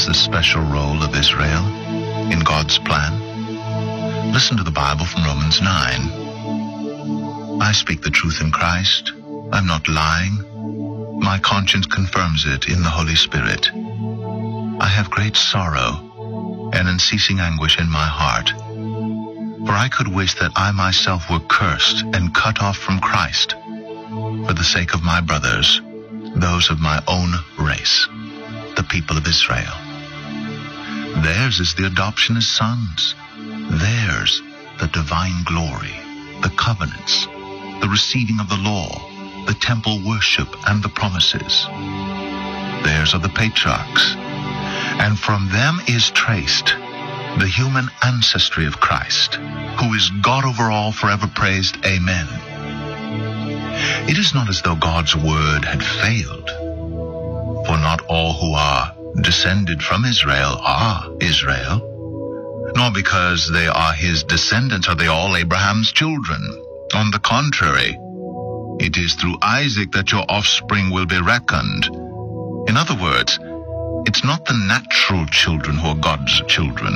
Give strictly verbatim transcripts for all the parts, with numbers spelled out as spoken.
the special role of Israel in God's plan? Listen to the Bible from Romans nine. I speak the truth in Christ. I'm not lying. My conscience confirms it in the Holy Spirit. I have great sorrow and unceasing anguish in my heart. For I could wish that I myself were cursed and cut off from Christ for the sake of my brothers, those of my own race, the people of Israel. Theirs is the adoption as sons. Theirs the divine glory, the covenants, the receiving of the law, the temple worship, and the promises. Theirs are the patriarchs, and from them is traced the human ancestry of Christ, who is God over all, forever praised. Amen. It is not as though God's word had failed, for not all who are descended from Israel are Israel, nor because they are his descendants are they all Abraham's children. On the contrary, it is through Isaac that your offspring will be reckoned. In other words, it's not the natural children who are God's children,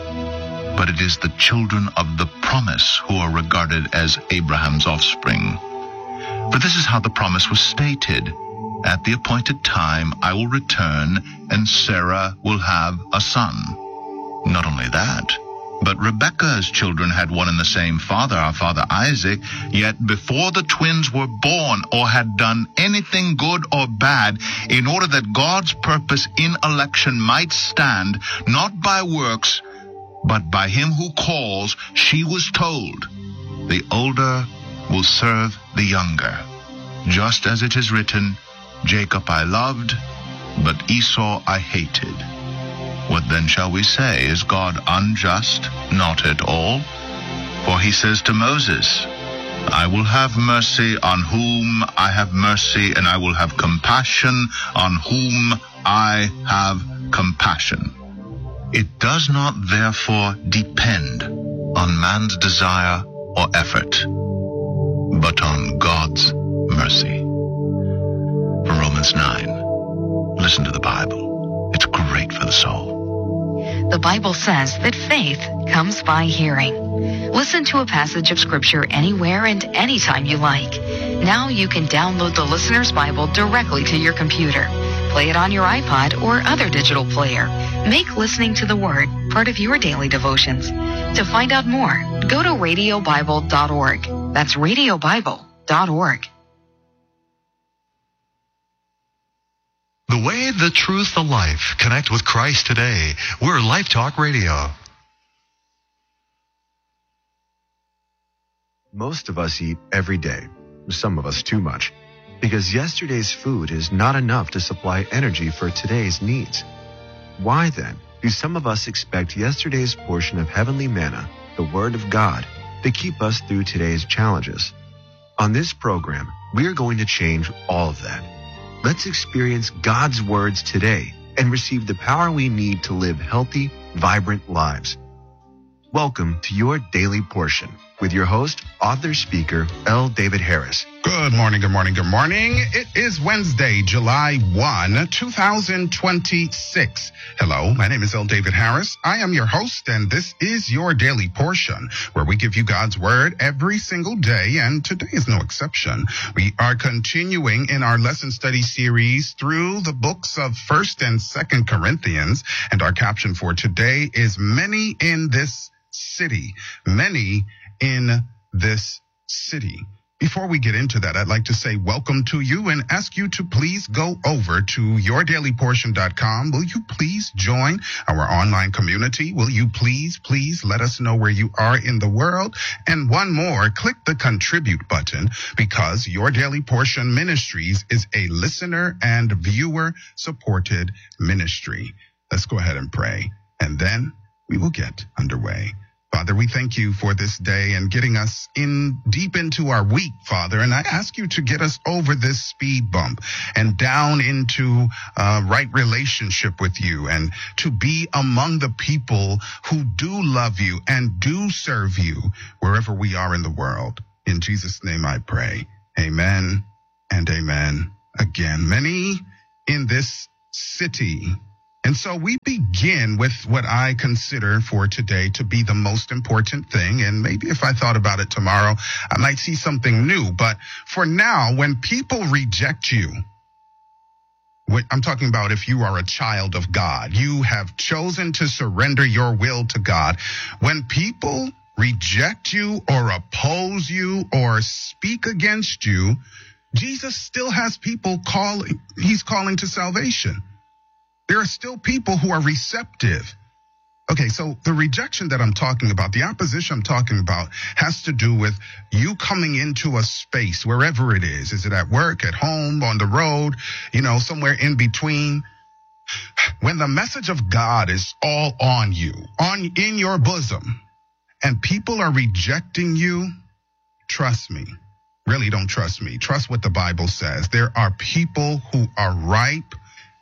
but it is the children of the promise who are regarded as Abraham's offspring. For this is how the promise was stated. At the appointed time I will return, and Sarah will have a son. Not only that, but Rebekah's children had one and the same father, our father Isaac, yet before the twins were born or had done anything good or bad, in order that God's purpose in election might stand, not by works, but by him who calls, she was told, the older will serve the younger. Just as it is written, Jacob I loved, but Esau I hated. What then shall we say? Is God unjust? Not at all. For he says to Moses, I will have mercy on whom I have mercy, and I will have compassion on whom I have compassion. It does not therefore depend on man's desire or effort, but on God's mercy. From Romans nine, listen to the Bible. It's great for the soul. The Bible says that faith comes by hearing. Listen to a passage of Scripture anywhere and anytime you like. Now you can download the Listener's Bible directly to your computer. Play it on your iPod or other digital player. Make listening to the Word part of your daily devotions. To find out more, go to radio bible dot org. That's radio bible dot org. The way, the truth, the life. Connect with Christ today. We're Life Talk Radio. Most of us eat every day, some of us too much, because yesterday's food is not enough to supply energy for today's needs. Why then do some of us expect yesterday's portion of heavenly manna, the Word of God, to keep us through today's challenges? On this program, we're going to change all of that. Let's experience God's words today and receive the power we need to live healthy, vibrant lives. Welcome to your Daily Portion with your host, author, speaker, L. David Harris. Good morning, good morning, good morning. It is Wednesday, July first, two thousand twenty-six. Hello, my name is L. David Harris. I am your host, and this is your Daily Portion, where we give you God's Word every single day, and today is no exception. We are continuing in our lesson study series through the books of First and Second Corinthians, and our caption for today is Many in This City. Many in this city. Before we get into that, I'd like to say welcome to you and ask you to please go over to your daily portion dot com. Will you please join our online community? Will you please, please let us know where you are in the world? And one more, click the contribute button, because Your Daily Portion Ministries is a listener and viewer supported ministry. Let's go ahead and pray, and then we will get underway. Father, we thank you for this day and getting us in deep into our week, Father. And I ask you to get us over this speed bump and down into a right relationship with you, and to be among the people who do love you and do serve you wherever we are in the world. In Jesus' name I pray. Amen and amen again. Many in this city. And so we begin with what I consider for today to be the most important thing. And maybe if I thought about it tomorrow, I might see something new. But for now, when people reject you, I'm talking about if you are a child of God, you have chosen to surrender your will to God. When people reject you or oppose you or speak against you, Jesus still has people calling, he's calling to salvation. There are still people who are receptive. Okay, so the rejection that I'm talking about, the opposition I'm talking about, has to do with you coming into a space, wherever it is. Is it at work, at home, on the road, you know, somewhere in between? When the message of God is all on you, on in your bosom, and people are rejecting you, trust me. Really don't trust me. Trust what the Bible says. There are people who are ripe,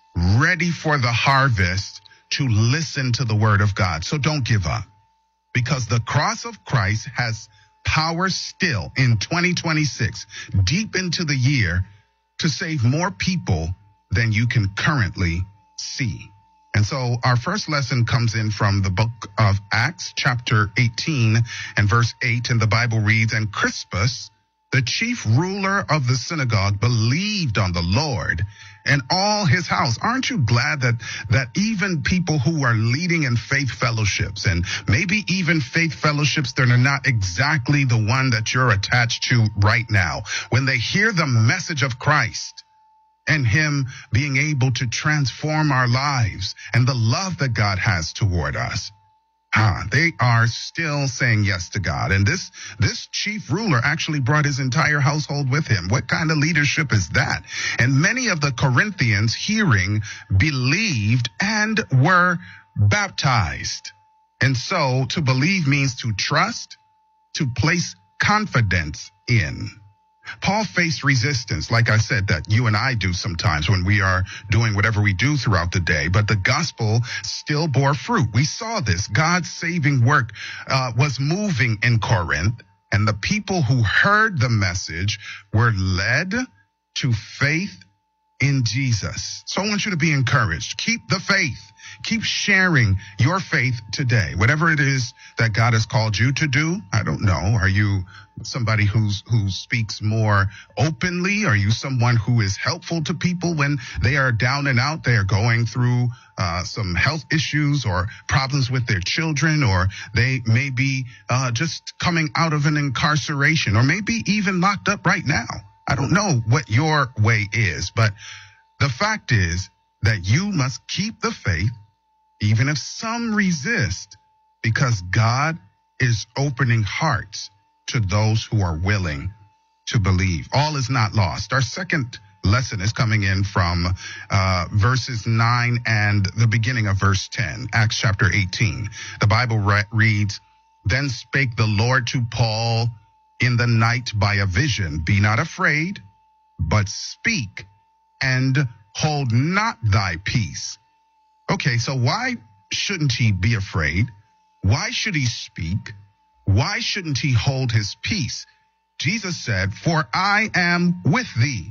ready for the harvest, to listen to the word of God. So don't give up, because the cross of Christ has power still in twenty twenty-six, deep into the year, to save more people than you can currently see. And so our first lesson comes in from the book of Acts, chapter eighteen and verse eight. And the Bible reads, "And Crispus, the chief ruler of the synagogue, believed on the Lord, and all his house." Aren't you glad that that even people who are leading in faith fellowships, and maybe even faith fellowships that are not exactly the one that you're attached to right now, when they hear the message of Christ and him being able to transform our lives and the love that God has toward us, Ah, they are still saying yes to God. And this this chief ruler actually brought his entire household with him. What kind of leadership is that? And many of the Corinthians, hearing, believed and were baptized. And so to believe means to trust, to place confidence in. Paul faced resistance, like I said, that you and I do sometimes when we are doing whatever we do throughout the day. But the gospel still bore fruit. We saw this. God's saving work uh, was moving in Corinth, and the people who heard the message were led to faith in Jesus. So I want you to be encouraged. Keep the faith. Keep sharing your faith today. Whatever it is that God has called you to do, I don't know. Are you somebody who's who speaks more openly? Are you someone who is helpful to people when they are down and out? They are going through uh, some health issues or problems with their children, or they may be uh, just coming out of an incarceration, or maybe even locked up right now. I don't know what your way is, but the fact is that you must keep the faith, even if some resist, because God is opening hearts to those who are willing to believe. All is not lost. Our second lesson is coming in from uh, verses nine and the beginning of verse ten, Acts chapter eighteen. The Bible re- reads, "Then spake the Lord to Paul in the night by a vision, Be not afraid, but speak, and hold not thy peace." Okay, so why shouldn't he be afraid? Why should he speak? Why shouldn't he hold his peace? Jesus said, "For I am with thee."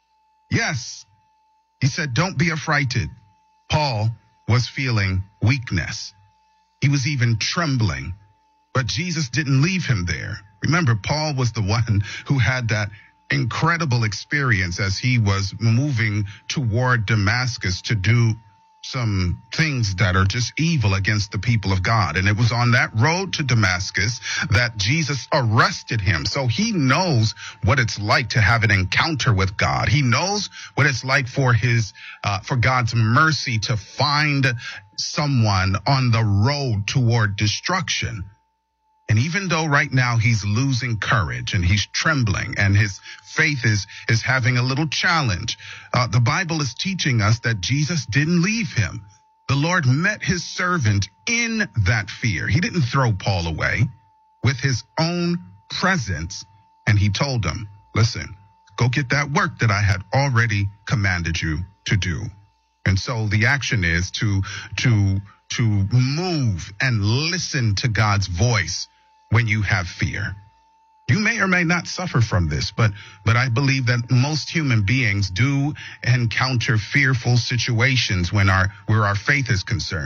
Yes, he said, don't be affrighted. Paul was feeling weakness. He was even trembling, but Jesus didn't leave him there. Remember, Paul was the one who had that incredible experience as he was moving toward Damascus to do some things that are just evil against the people of God. And it was on that road to Damascus that Jesus arrested him. So he knows what it's like to have an encounter with God. He knows what it's like for his, uh, for God's mercy to find someone on the road toward destruction. And even though right now he's losing courage and he's trembling and his faith is, is having a little challenge, uh, the Bible is teaching us that Jesus didn't leave him. The Lord met his servant in that fear. He didn't throw Paul away with his own presence. And he told him, listen, go get that work that I had already commanded you to do. And so the action is to, to, to move and listen to God's voice when you have fear. You may or may not suffer from this, but but I believe that most human beings do encounter fearful situations when our where our faith is concerned.